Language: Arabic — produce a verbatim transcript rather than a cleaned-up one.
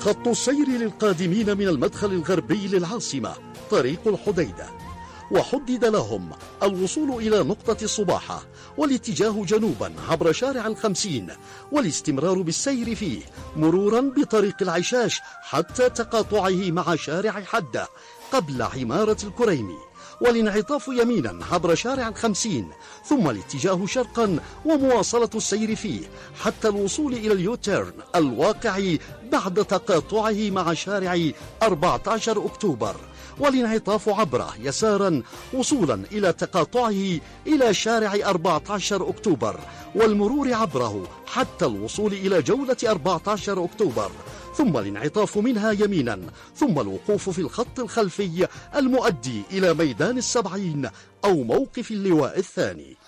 خط السير للقادمين من المدخل الغربي للعاصمة طريق الحديدة، وحدد لهم الوصول إلى نقطة الصباحة والاتجاه جنوبا عبر شارع الخمسين والاستمرار بالسير فيه مرورا بطريق العشاش حتى تقاطعه مع شارع حدة قبل عمارة الكريمي، والانعطاف يمينا عبر شارع الخمسين ثم الاتجاه شرقا ومواصلة السير فيه حتى الوصول إلى اليوتيرن الواقع بعد تقاطعه مع شارع أربعة عشر أكتوبر، والانعطاف عبره يسارا وصولا إلى تقاطعه إلى شارع أربعة عشر أكتوبر والمرور عبره حتى الوصول إلى جولة أربعة عشر أكتوبر، ثم الانعطاف منها يمينا ثم الوقوف في الخط الخلفي المؤدي إلى ميدان السبعين أو موقف اللواء الثاني.